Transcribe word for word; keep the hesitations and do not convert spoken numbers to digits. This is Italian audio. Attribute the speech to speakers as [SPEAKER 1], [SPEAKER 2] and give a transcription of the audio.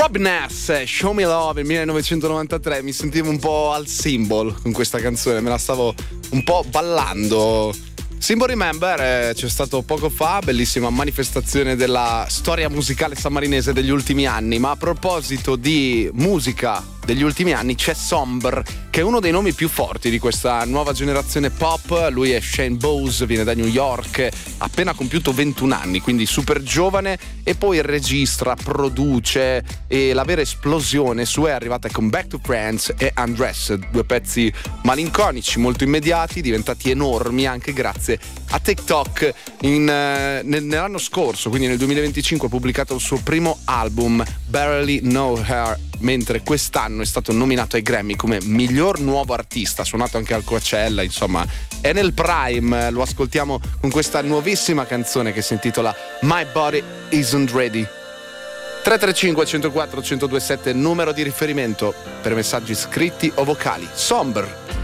[SPEAKER 1] Robin S, Show Me Love, millenovecentonovantatré. Mi sentivo un po' al Symbol con questa canzone, me la stavo un po' ballando. Symbol Remember, eh, c'è stato poco fa, bellissima manifestazione della storia musicale sammarinese degli ultimi anni. Ma a proposito di musica degli ultimi anni, c'è Somber, che è uno dei nomi più forti di questa nuova generazione pop. Lui è Shane Bowes, viene da New York, ha appena compiuto ventuno anni, quindi super giovane, e poi registra, produce, e la vera esplosione sua è arrivata con Back to Friends e Undressed, due pezzi malinconici, molto immediati, diventati enormi anche grazie a TikTok. In, eh, nell'anno scorso, quindi nel duemilaventicinque, ha pubblicato il suo primo album Barely Know Her, mentre quest'anno è stato nominato ai Grammy come miglior nuovo artista, ha suonato anche al Coachella, insomma è nel prime. Lo ascoltiamo con questa nuovissima canzone che si intitola My Body Isn't Ready. tre tre cinque, uno zero quattro, uno zero due sette, numero di riferimento per messaggi scritti o vocali. Somber.